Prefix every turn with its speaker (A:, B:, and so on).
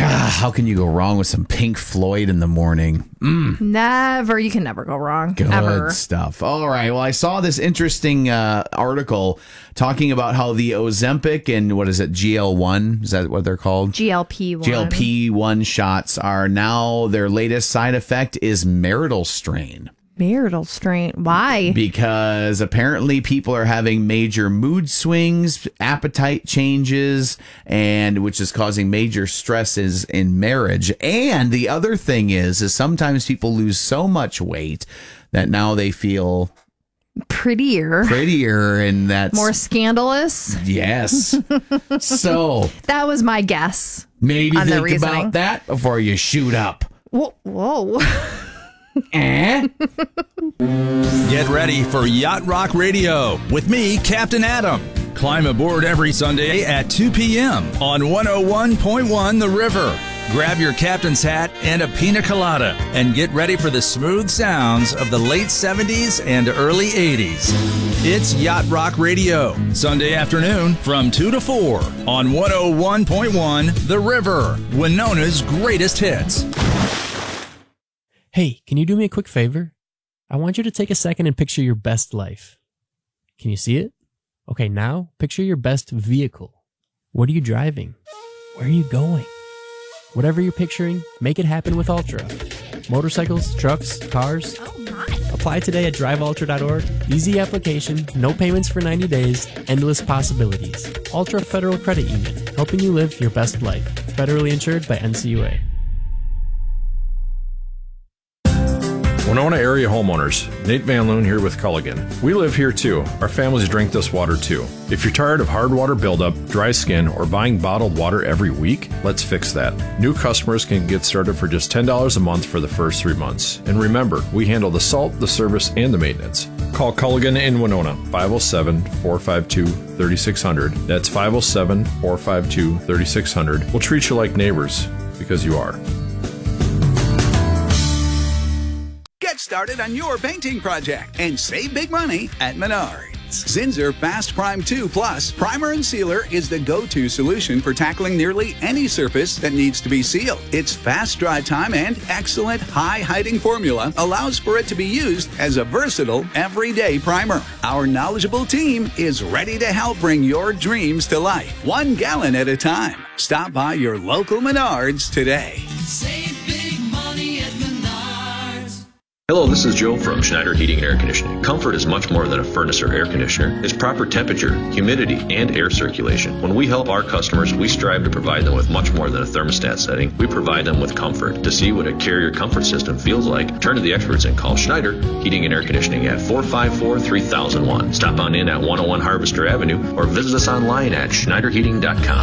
A: How can you go wrong with some Pink Floyd in the morning?
B: Never. You can never go wrong.
A: Good
B: Ever.
A: stuff. All right. Well, I saw this interesting article talking about how the Ozempic and what is it, GL1? Is that what they're called?
B: GLP-1.
A: GLP-1 shots are now, their latest side effect is marital strain.
B: Marital strain. Why?
A: Because apparently people are having major mood swings, appetite changes, and which is causing major stresses in marriage. And the other thing is sometimes people lose so much weight that now they feel
B: prettier,
A: and that's
B: more scandalous.
A: Yes. So
B: that was my guess.
A: Maybe
B: on
A: think about that before you shoot up.
B: Whoa.
C: Get ready for Yacht Rock Radio with me, Captain Adam. Climb aboard every Sunday at 2 p.m. on 101.1 The River. Grab your captain's hat and a pina colada and get ready for the smooth sounds of the late 70s and early 80s. It's Yacht Rock Radio, Sunday afternoon from 2 to 4 on 101.1 The River, Winona's greatest hits.
D: Hey, can you do me a quick favor? I want you to take a second and picture your best life. Can you see it? Okay, now picture your best vehicle. What are you driving? Where are you going? Whatever you're picturing, make it happen with Ultra. Motorcycles, trucks, cars.
B: Oh my.
D: Apply today at driveultra.org. Easy application, no payments for 90 days, endless possibilities. Ultra Federal Credit Union, helping you live your best life. Federally insured by NCUA.
E: Winona area homeowners, Nate Van Loon here with Culligan. We live here too. Our families drink this water too. If you're tired of hard water buildup, dry skin, or buying bottled water every week, let's fix that. New customers can get started for just $10 a month for the first 3 months. And remember, we handle the salt, the service, and the maintenance. Call Culligan in Winona, 507-452-3600. That's 507-452-3600. We'll treat you like neighbors, because you are.
F: Get started on your painting project and save big money at Menards. Zinsser Fast Prime 2 Plus Primer and Sealer is the go-to solution for tackling nearly any surface that needs to be sealed. Its fast dry time and excellent high-hiding formula allows for it to be used as a versatile, everyday primer. Our knowledgeable team is ready to help bring your dreams to life, 1 gallon at a time. Stop by your local Menards today.
G: Save big money at Menards.
H: Hello, this is Joe from Schneider Heating and Air Conditioning. Comfort is much more than a furnace or air conditioner. It's proper temperature, humidity, and air circulation. When we help our customers, we strive to provide them with much more than a thermostat setting. We provide them with comfort. To see what a Carrier comfort system feels like, turn to the experts and call Schneider Heating and Air Conditioning at 454-3001. Stop on in at 101 Harvester Avenue or visit us online at schneiderheating.com.